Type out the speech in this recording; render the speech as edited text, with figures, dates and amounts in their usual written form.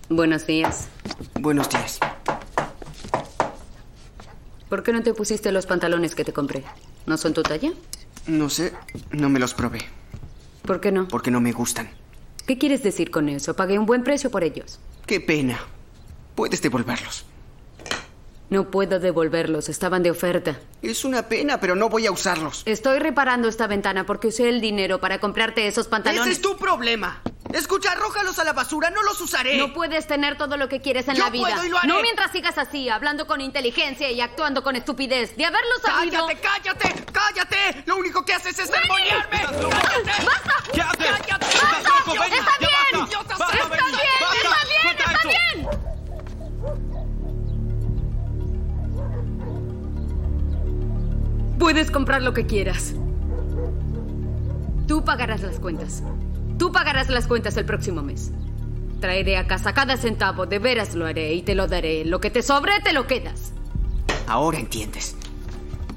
Buenos días. Buenos días. ¿Por qué no te pusiste los pantalones que te compré? ¿No son tu talla? No sé, no me los probé. ¿Por qué no? Porque no me gustan. ¿Qué quieres decir con eso? Pagué un buen precio por ellos. Qué pena. Puedes devolverlos. No puedo devolverlos, estaban de oferta. Es una pena, pero no voy a usarlos. Estoy reparando esta ventana porque usé el dinero para comprarte esos pantalones. ¡Ese es tu problema! Escucha, arrójalos a la basura, no los usaré. No puedes tener todo lo que quieres en Yo la vida. puedo y lo haré. No mientras sigas así, hablando con inteligencia y actuando con estupidez. De haberlo sabido... ¡Cállate! ¡Cállate! Lo único que haces es sermonearme. ¡Cállate! ¡Basta! ¿Qué haces? ¡Cállate! ¡Estás ¡Basta! loco, Benny! ¡Está ¡Ya bien! basta! ¡Está ¡Basta, bien! Benny! ¡Está ¡Basta! bien! ¡Suelta ¡Está esto! bien! Puedes comprar lo que quieras. Tú pagarás las cuentas. Tú pagarás las cuentas el próximo mes. Traeré a casa cada centavo, de veras lo haré y te lo daré. Lo que te sobre, te lo quedas. Ahora entiendes.